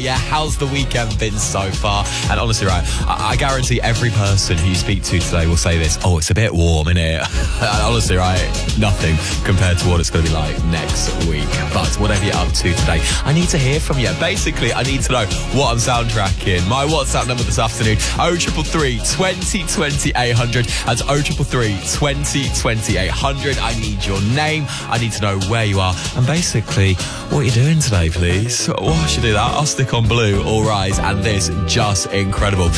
Yeah, how's the weekend been so far? And honestly, right, I guarantee every person who you speak to today will say this: oh, it's a bit warm, isn't it? And honestly, right, nothing compared to what it's going to be like next week. But whatever you're up to today, I need to hear from you. Basically, I need to know what I'm soundtracking. My WhatsApp number this afternoon: 0333 2020 800. That's 0333 2020 800. I need your name. I need to know where you are, and basically what you're doing today, please. Why should I do that? I'll stick on Blue, All Rise, and this just incredible.